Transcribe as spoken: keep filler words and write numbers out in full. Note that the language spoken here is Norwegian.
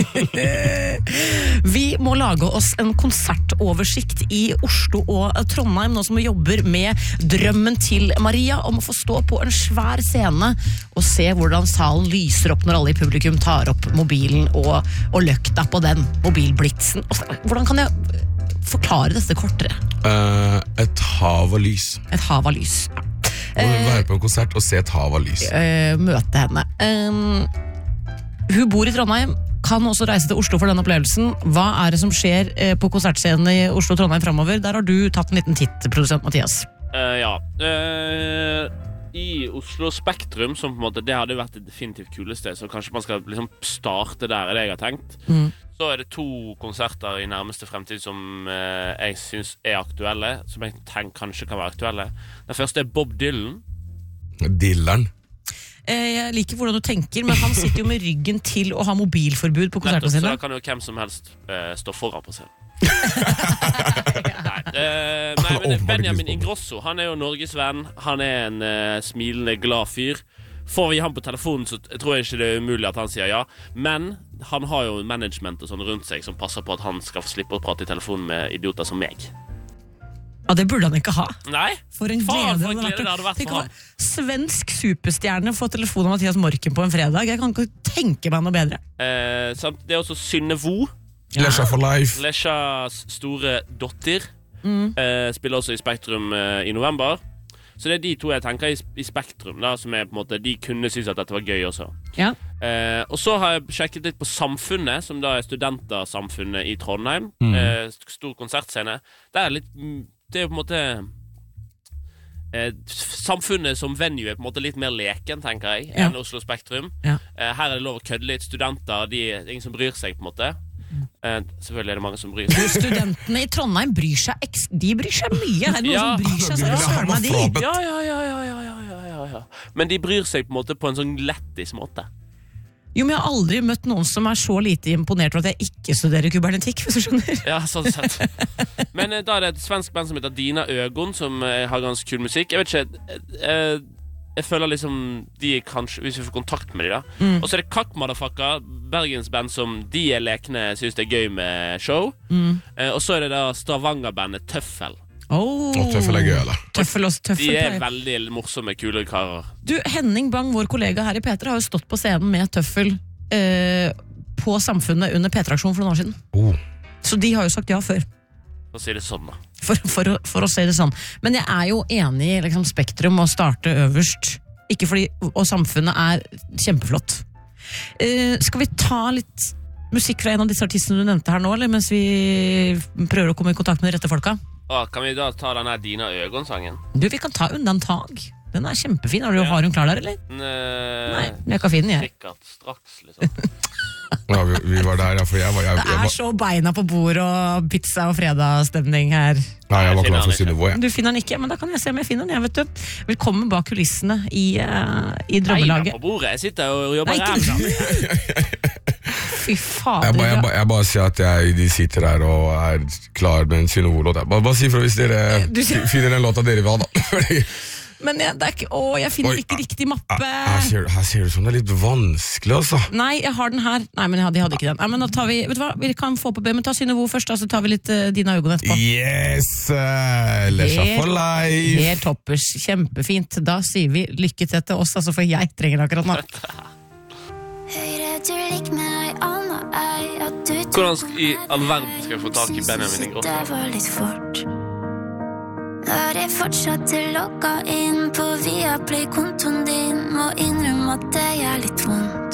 Vi må lage oss en konsertoversikt i Oslo og Trondheim, nå som vi jobber med drømmen til Maria om å få stå på en svær scene og se hvordan salen lyser opp når alle i publikum tar opp mobilen og, og løkta på den mobilblitsen. Hvordan kan jeg forklare dette kortere? Uh, et hav av lys. Et hav av lys, ja. Å være på en konsert og se et hav av lys. Uh, møte henne. Um, hun bor i Trondheim, kan også reise til Oslo for den opplevelsen. Hva er det som skjer uh, på konsertscenen i Oslo og Trondheim fremover? Der har du tatt en liten titt, produsent Mathias. Uh, ja. Uh, I Oslo Spektrum, som på en måte, det hadde vært det definitivt kuleste, så kanskje man skal liksom starte der, er det jeg har tenkt. Mm. Så er det to konserter i nærmeste fremtid som eh, jeg synes er aktuelle, som jeg tenker kanskje kan være aktuelle. Den første er Bob Dylan. Dylan? Eh, jeg liker hvordan du tenker, men han sitter jo med ryggen til å ha mobilforbud på konsertene sine. Så da kan jo hvem som helst eh, stå foran på scenen. nei, eh, nei, men Benjamin Ingrosso, han er jo Norges venn. Han er en eh, smilende, glad fyr. Får vi han på telefonen, så tror jeg ikke det er umulig at han sier ja. Men han har jo management og sånn rundt seg som passer på at han skal slippe å prate i telefonen med idioter som meg. Ja, det burde han ikke ha. Nei, for en Faen, glede, for en glede det hadde vært for ham. Svensk superstjerne får telefon av Mathias Morken på en fredag. Jeg kan ikke tenke meg noe bedre. eh, samt, Det er også Synne Vo, ja. Lesja for life. Lesjas store dotter, mm. eh, spiller også i Spektrum eh, i november. Så det er de to jeg tenker i, i Spektrum da, som er på en måte, de kunne synes at dette var gøy også. Ja. Eh, og så har jeg sjekket litt på Samfunnet, som da er studentersamfunnet i Trondheim. Mm. Eh, stor konsertscene. Det er litt, det er jo på en måte eh, Samfunnet som venue er på en måte litt mer leken, tenker jeg, ja. enn Oslo Spektrum. Ja. Eh, her er det lov å kødde litt. Studenter, de er ingen som bryr seg på en måte. Uh, selvfølgelig er det mange som bryr seg. Studentene i Trondheim bryr seg eks- De bryr seg mye. Er det noen Ja. som bryr seg? Så er det søren meg de. Ja, ja, ja, ja, ja, ja, ja, ja, ja. Men de bryr seg på en måte på en sånn lettis måte. Jo, men jeg har aldri møtt noen som er så lite imponert for at jeg ikke studerer kubernetikk, hvis du skjønner. Ja, sånn sett. Men uh, da er det et svensk band som heter Dina Ögon, som uh, har ganske kul musikk. Jeg vet ikke, uh, jeg føler liksom de kanskje, hvis vi får kontakt med de da. Mm. Og så er det Kakk Motherfucker, Bergensband som de er lekne, synes det er gøy med show. Mm. Uh, og så er det da Stavanger-bandet Tøffel. Oh. Og Tøffel er gøy, eller? Tøffel og Tøffel. De er veldig morsomme, kule karer. Du, Henning Bang, vår kollega her i P tre, har jo stått på scenen med Tøffel uh, på Samfunnet under P tre-aksjonen for noen år siden. Oh. Så de har jo sagt ja før. For å si det sånn da. For, for, for å si det sånn. Men jeg er jo enig i liksom, Spektrum å starte øverst. Ikke fordi, og Samfunnet er kjempeflott. Uh, skal vi ta litt musikk fra en av disse artistene du nevnte her nå, eller mens vi prøver å komme i kontakt med de rette folka? Å, kan vi da ta denne Dina Øgon-sangen? Du, vi kan ta Undantag. Den er kjempefin. Har du, ja. Har hun klar der, eller? Nø... Nei, jeg kan finne den, jeg. Sikkert, straks, liksom. Ja, vi, vi var der, ja, for jeg var... Jeg, jeg, det er var... så beina på bord og pizza og fredagsstemning her. Nei, jeg var klar for Synne Vo, jeg. Du finner den ikke, men da kan jeg se om jeg finner den, jeg, vet du. Velkommen bak kulissene i, uh, i drømmelaget. Beina på bordet, jeg sitter og jobber rævla. Fy fader. Jeg bare, jeg, bare, jeg bare sier at jeg, de sitter der og er klar med en Synne Vo-låt. Bare, bare si fra hvis dere finner den låta dere vil ha, da. Fordi... Men jeg, det er ikke, å, jeg finner Oi, ikke riktig mappe. Her ser, her ser du sånn, det er litt vanskelig, altså. Nei, jeg har den her. Nei, men jeg hadde, jeg hadde ikke den. Nei, men da tar vi, vet du hva, vi kan få på B, men ta Synne Vo først, da, så tar vi litt uh, Dina Øgon etterpå. Yes! Uh, Lesja for life! Helt toppers, kjempefint. Da sier vi lykke til til oss, altså, for jeg trenger det akkurat nå. Hvordan i all verden skal jeg få tak i Benjamin Ingrosso? Det var litt fort. Når jeg fortsatte logga inn på Viaplay-kontoen din, må innrømme at det er litt vondt.